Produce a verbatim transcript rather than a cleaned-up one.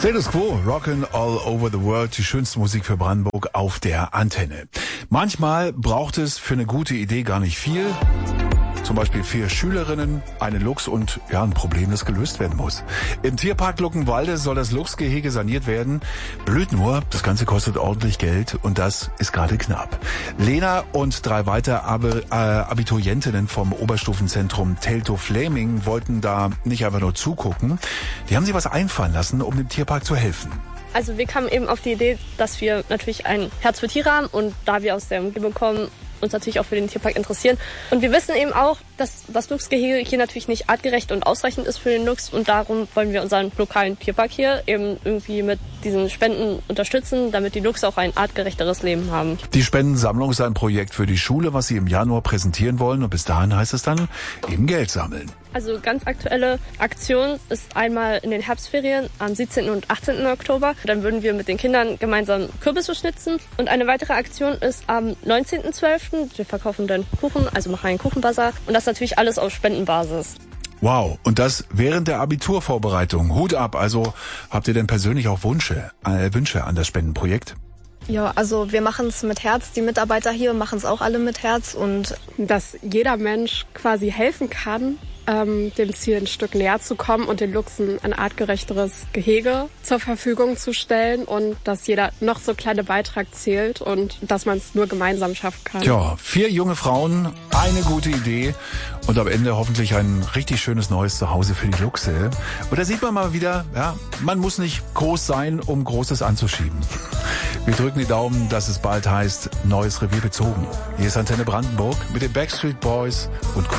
Status Quo, Rockin' All Over the World, die schönste Musik für Brandenburg auf der Antenne. Manchmal braucht es für eine gute Idee gar nicht viel. Zum Beispiel vier Schülerinnen, eine Luchs und ja ein Problem, das gelöst werden muss. Im Tierpark Luckenwalde soll das Luchsgehege saniert werden. Blöd nur, das Ganze kostet ordentlich Geld und das ist gerade knapp. Lena und drei weitere Ab- äh, Abiturientinnen vom Oberstufenzentrum Teltow Fläming wollten da nicht einfach nur zugucken. Die haben sich was einfallen lassen, um dem Tierpark zu helfen. Also wir kamen eben auf die Idee, dass wir natürlich ein Herz für Tiere haben und da wir aus der Umgebung kommen, uns natürlich auch für den Tierpark interessieren. Und wir wissen eben auch, dass das Luchsgehege hier natürlich nicht artgerecht und ausreichend ist für den Luchs. Und darum wollen wir unseren lokalen Tierpark hier eben irgendwie mit diesen Spenden unterstützen, damit die Luchse auch ein artgerechteres Leben haben. Die Spendensammlung ist ein Projekt für die Schule, was sie im Januar präsentieren wollen. Und bis dahin heißt es dann eben Geld sammeln. Also ganz aktuelle Aktion ist einmal in den Herbstferien am siebzehnten und achtzehnten Oktober. Dann würden wir mit den Kindern gemeinsam Kürbisse schnitzen. Und eine weitere Aktion ist am neunzehnten zwölften Wir verkaufen dann Kuchen, also machen einen Kuchenbazar. Und das natürlich alles auf Spendenbasis. Wow, und das während der Abiturvorbereitung. Hut ab, also habt ihr denn persönlich auch Wünsche, äh, Wünsche an das Spendenprojekt? Ja, also wir machen es mit Herz. Die Mitarbeiter hier machen es auch alle mit Herz. Und dass jeder Mensch quasi helfen kann, ähm, dem Ziel ein Stück näher zu kommen und den Luchsen ein artgerechteres Gehege zur Verfügung zu stellen und dass jeder noch so kleine Beitrag zählt und dass man es nur gemeinsam schaffen kann. Tja, vier junge Frauen, eine gute Idee und am Ende hoffentlich ein richtig schönes neues Zuhause für die Luchse. Und da sieht man mal wieder, ja, man muss nicht groß sein, um Großes anzuschieben. Wir drücken die Daumen, dass es bald heißt, neues Revier bezogen. Hier ist Antenne Brandenburg mit den Backstreet Boys und